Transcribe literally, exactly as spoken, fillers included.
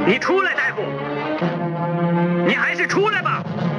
你出来，大夫，你还是出来吧。